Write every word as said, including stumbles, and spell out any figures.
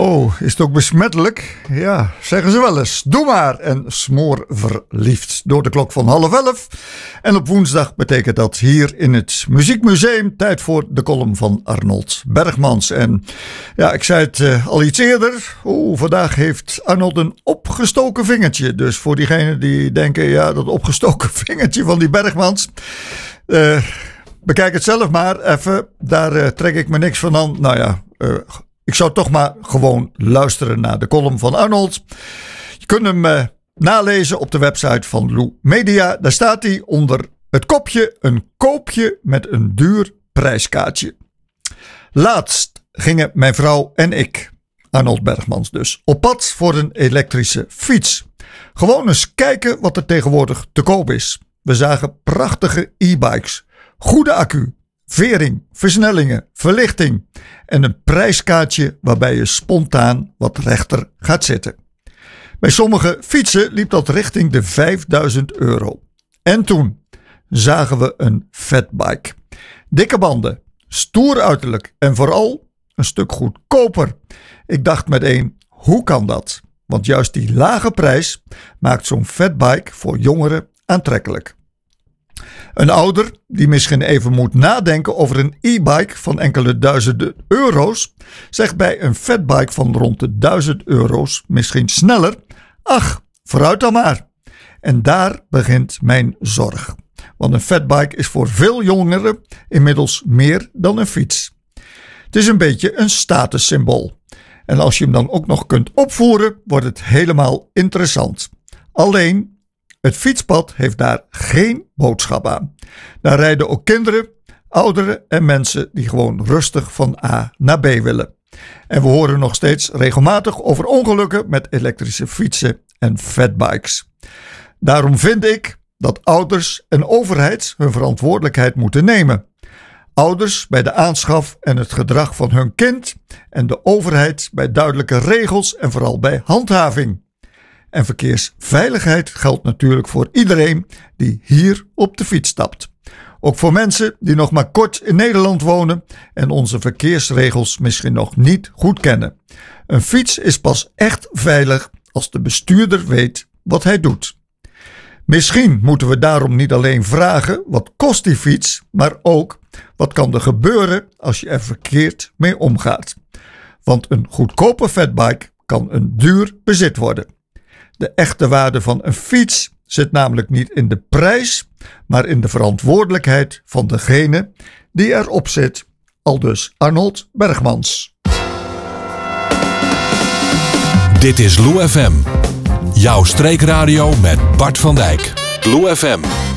Zo, is het ook besmettelijk? Ja, zeggen ze wel eens. Doe maar en smoor verliefd. Door de klok van half elf. En op woensdag betekent dat hier in het Muziekmuseum tijd voor de column van Arnold Bergmans. En ja, ik zei het uh, al iets eerder. Oeh, vandaag heeft Arnold een opgestoken vingertje. Dus voor diegenen die denken, ja, dat opgestoken vingertje van die Bergmans. Uh, bekijk het zelf maar even. Daar uh, trek ik me niks van aan. Nou ja, uh, ik zou toch maar gewoon luisteren naar de column van Arnold. Je kunt hem uh, nalezen op de website van Lou Media. Daar staat hij onder het kopje een koopje met een duur prijskaartje. Laatst gingen mijn vrouw en ik, Arnold Bergmans dus, op pad voor een elektrische fiets. Gewoon eens kijken wat er tegenwoordig te koop is. We zagen prachtige e-bikes, goede accu, vering, versnellingen, verlichting en een prijskaartje waarbij je spontaan wat rechter gaat zitten. Bij sommige fietsen liep dat richting de vijfduizend euro. En toen zagen we een fatbike. Dikke banden, stoer uiterlijk en vooral een stuk goedkoper. Ik dacht meteen, hoe kan dat? Want juist die lage prijs maakt zo'n fatbike voor jongeren aantrekkelijk. Een ouder die misschien even moet nadenken over een e-bike van enkele duizenden euro's, zegt bij een fatbike van rond de duizend euro's misschien sneller, ach, vooruit dan maar. En daar begint mijn zorg. Want een fatbike is voor veel jongeren inmiddels meer dan een fiets. Het is een beetje een statussymbool. En als je hem dan ook nog kunt opvoeren, wordt het helemaal interessant. Alleen, het fietspad heeft daar geen boodschap aan. Daar rijden ook kinderen, ouderen en mensen die gewoon rustig van A naar B willen. En we horen nog steeds regelmatig over ongelukken met elektrische fietsen en fatbikes. Daarom vind ik dat ouders en overheid hun verantwoordelijkheid moeten nemen. Ouders bij de aanschaf en het gedrag van hun kind en de overheid bij duidelijke regels en vooral bij handhaving. En verkeersveiligheid geldt natuurlijk voor iedereen die hier op de fiets stapt. Ook voor mensen die nog maar kort in Nederland wonen en onze verkeersregels misschien nog niet goed kennen. Een fiets is pas echt veilig als de bestuurder weet wat hij doet. Misschien moeten we daarom niet alleen vragen wat kost die fiets, maar ook wat kan er gebeuren als je er verkeerd mee omgaat. Want een goedkope fatbike kan een duur bezit worden. De echte waarde van een fiets zit namelijk niet in de prijs, maar in de verantwoordelijkheid van degene die erop zit. Aldus Arnold Bergmans. Dit is Lou F M. Jouw streekradio met Bart van Dijk. Lou F M.